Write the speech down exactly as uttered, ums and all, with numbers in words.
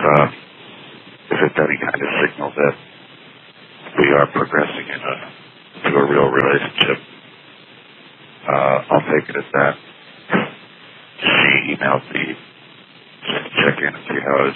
uh, if it's any kind of signal that we are progressing in a, to a real relationship, uh, I'll take it as that. She emailed me just to check in and see how I was